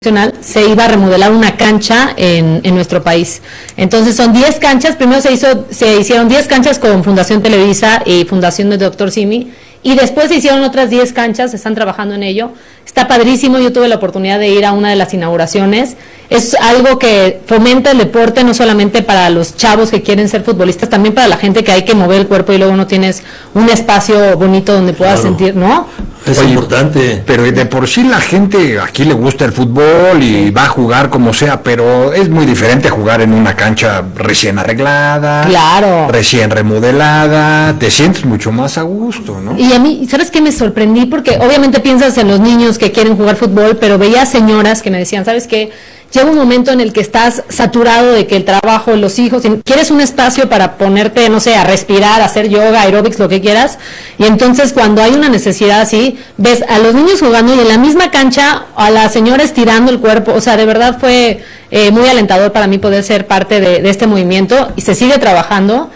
se iba a remodelar una cancha en nuestro país. Entonces son 10 canchas, primero se hicieron 10 canchas con Fundación Televisa y Fundación del Dr. Simi, y después se hicieron otras 10 canchas, están trabajando en ello. Está padrísimo, yo tuve la oportunidad de ir a una de las inauguraciones. Es algo que fomenta el deporte, no solamente para los chavos que quieren ser futbolistas, también para la gente que hay que mover el cuerpo y luego no tienes un espacio bonito donde puedas sentir, ¿no? Es importante. Pero de por sí la gente aquí le gusta el fútbol y va a jugar como sea, pero es muy diferente jugar en una cancha recién arreglada, claro, recién remodelada, te sientes mucho más a gusto, ¿no? Y a mí, ¿sabes qué? Me sorprendí porque obviamente piensas en los niños que quieren jugar fútbol, pero veía señoras que me decían, ¿sabes qué? Llega un momento en el que estás saturado de que el trabajo, los hijos, quieres un espacio para ponerte, no sé, a respirar, a hacer yoga, aeróbics, lo que quieras, y entonces cuando hay una necesidad así, ves a los niños jugando y en la misma cancha a las señoras estirando el cuerpo. O sea, de verdad fue muy alentador para mí poder ser parte de este movimiento, y se sigue trabajando.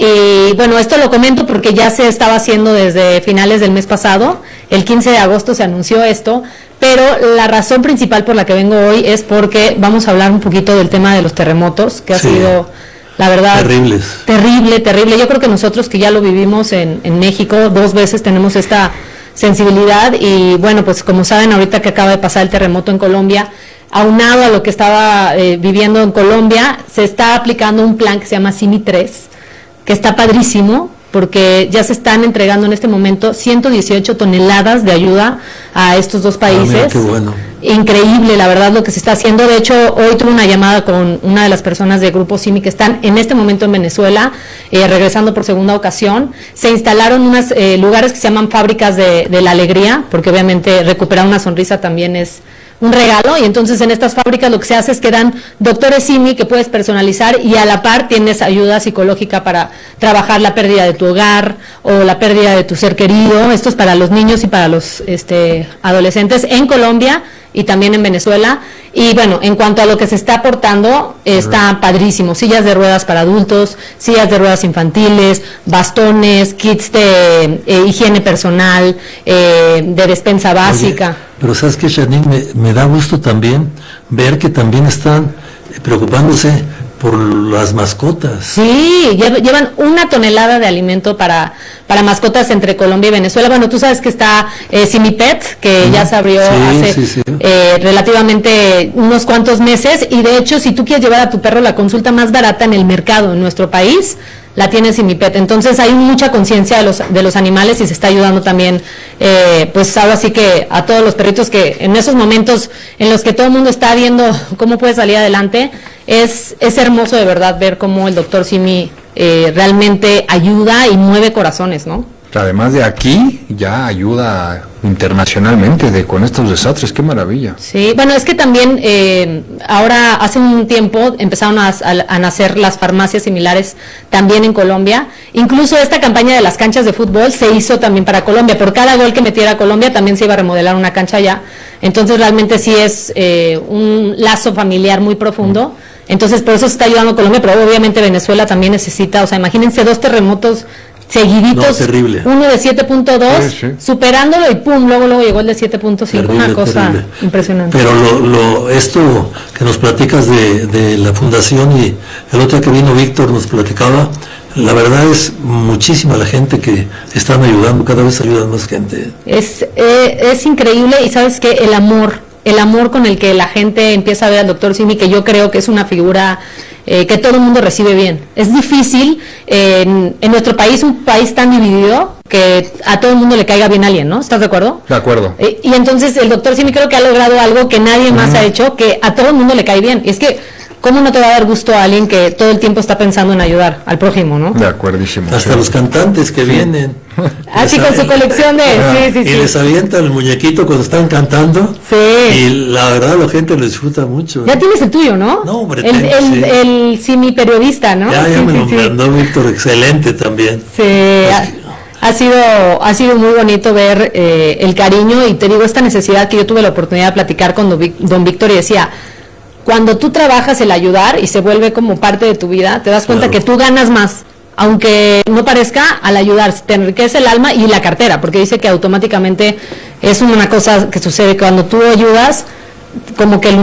Y bueno, esto lo comento porque ya se estaba haciendo desde finales del mes pasado, el 15 de agosto se anunció esto, pero la razón principal por la que vengo hoy es porque vamos a hablar un poquito del tema de los terremotos, que ha sido, la verdad, terrible. Yo creo que nosotros que ya lo vivimos en México 2 veces tenemos esta sensibilidad, y bueno, pues como saben, ahorita que acaba de pasar el terremoto en Colombia, aunado a lo que estaba viviendo en Colombia, se está aplicando un plan que se llama Simi 3, que está padrísimo, porque ya se están entregando en este momento 118 toneladas de ayuda a estos dos países. Mira, qué bueno. Increíble, la verdad, lo que se está haciendo. De hecho, hoy tuve una llamada con una de las personas de Grupo Simi que están en este momento en Venezuela, regresando por segunda ocasión. Se instalaron unos lugares que se llaman fábricas de la alegría, porque obviamente recuperar una sonrisa también es un regalo, y entonces en estas fábricas lo que se hace es que dan doctores Simi que puedes personalizar, y a la par tienes ayuda psicológica para trabajar la pérdida de tu hogar o la pérdida de tu ser querido. Esto es para los niños y para los adolescentes en Colombia y también en Venezuela. Y bueno, en cuanto a lo que se está aportando, está padrísimo: sillas de ruedas para adultos, sillas de ruedas infantiles, bastones, kits de higiene personal, de despensa básica. Oye, pero sabes que, Janine, me da gusto también ver que también están preocupándose por las mascotas. Sí, llevan 1 tonelada de alimento para mascotas entre Colombia y Venezuela. Bueno, tú sabes que está Simi Pet, que ya se abrió hace relativamente unos cuantos meses, y de hecho, si tú quieres llevar a tu perro, la consulta más barata en el mercado en nuestro país la tiene Simi Pet. Entonces hay mucha conciencia de los animales, y se está ayudando también, pues ahora sí que a todos los perritos que en esos momentos en los que todo el mundo está viendo cómo puede salir adelante. Es hermoso de verdad ver cómo el doctor Simi realmente ayuda y mueve corazones, ¿no? Además de aquí, ya ayuda internacionalmente con estos desastres. ¡Qué maravilla! Sí, bueno, es que también ahora hace un tiempo empezaron a nacer las farmacias similares también en Colombia. Incluso esta campaña de las canchas de fútbol se hizo también para Colombia. Por cada gol que metiera Colombia también se iba a remodelar una cancha allá. Entonces realmente sí es un lazo familiar muy profundo. Entonces por eso se está ayudando a Colombia, pero obviamente Venezuela también necesita, o sea, imagínense 2 terremotos seguiditos, uno de 7.2, superándolo, y pum, luego llegó el de 7.5, una cosa impresionante. Pero esto que nos platicas de la fundación, y el otro que vino Víctor nos platicaba, la verdad es muchísima la gente que están ayudando, cada vez ayudan más gente. Es increíble, y sabes que el amor con el que la gente empieza a ver al doctor Simi, que yo creo que es una figura que todo el mundo recibe bien. Es difícil en nuestro país, un país tan dividido, que a todo el mundo le caiga bien a alguien, ¿no? ¿Estás de acuerdo? De acuerdo. Y entonces el doctor Simi creo que ha logrado algo que nadie más ha hecho, que a todo el mundo le cae bien. Y es que, ¿cómo no te va a dar gusto a alguien que todo el tiempo está pensando en ayudar al prójimo, no? De acuerdísimo. Hasta los cantantes que vienen. Así con su colección de... Y les avientan el muñequito cuando están cantando. Sí. Y la verdad la gente lo disfruta mucho. Ya tienes el tuyo, ¿no? No, hombre, el Simi periodista, ¿no? Ya me lo mandó Víctor, excelente también. Sí. Ha sido muy bonito ver el cariño, y te digo, esta necesidad que yo tuve la oportunidad de platicar con don Víctor, y decía, cuando tú trabajas el ayudar y se vuelve como parte de tu vida, te das cuenta que tú ganas más, aunque no parezca, al ayudar, te enriquece el alma y la cartera, porque dice que automáticamente es una cosa que sucede cuando tú ayudas, como que el